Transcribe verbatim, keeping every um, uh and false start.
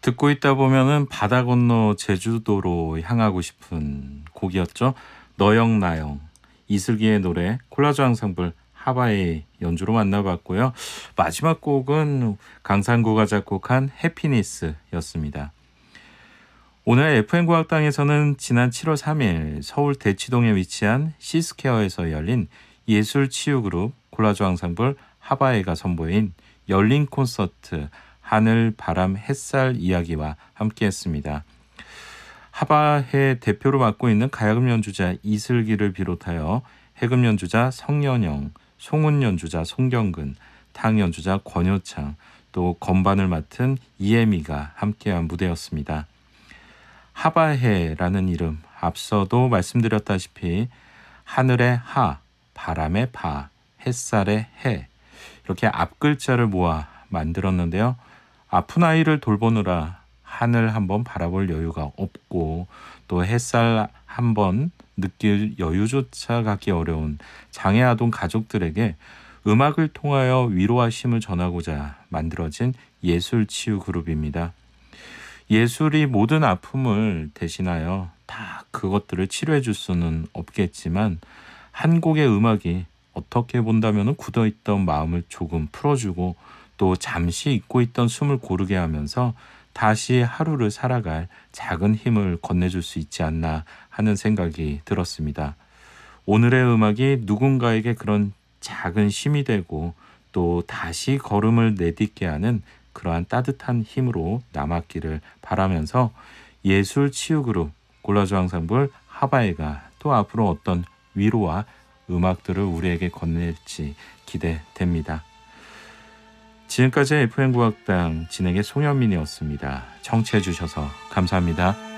듣고 있다 보면은 바다 건너 제주도로 향하고 싶은 곡이었죠. 너영 나영 이슬기의 노래 콜라주 앙상블 하바이 연주로 만나봤고요. 마지막 곡은 강산구가 작곡한 해피니스였습니다. 오늘 에프엠 과학당에서는 지난 칠월 삼일 서울 대치동에 위치한 시스케어에서 열린 예술치유그룹 콜라주 앙상블 하바이가 선보인 열린 콘서트 하늘, 바람, 햇살 이야기와 함께했습니다. 하바의 대표로 맡고 있는 가야금 연주자 이슬기를 비롯하여 해금 연주자 성연영, 송은 연주자 송경근, 탕 연주자 권효창, 또 건반을 맡은 이혜미가 함께한 무대였습니다. 하바해라는 이름, 앞서도 말씀드렸다시피 하늘의 하, 바람의 바, 햇살의 해 이렇게 앞글자를 모아 만들었는데요. 아픈 아이를 돌보느라 하늘 한번 바라볼 여유가 없고 또 햇살 한번 느낄 여유조차 갖기 어려운 장애 아동 가족들에게 음악을 통하여 위로와 힘을 전하고자 만들어진 예술 치유 그룹입니다. 예술이 모든 아픔을 대신하여 다 그것들을 치료해 줄 수는 없겠지만 한 곡의 음악이 어떻게 본다면 굳어있던 마음을 조금 풀어주고 또 잠시 잊고 있던 숨을 고르게 하면서 다시 하루를 살아갈 작은 힘을 건네줄 수 있지 않나 하는 생각이 들었습니다. 오늘의 음악이 누군가에게 그런 작은 힘이 되고 또 다시 걸음을 내딛게 하는 그러한 따뜻한 힘으로 남았기를 바라면서 예술 치유 그룹 콜라주 앙상블 하바이가 또 앞으로 어떤 위로와 음악들을 우리에게 건넬지 기대됩니다. 지금까지 에프엠 국악당 진행의 송현민이었습니다. 청취해 주셔서 감사합니다.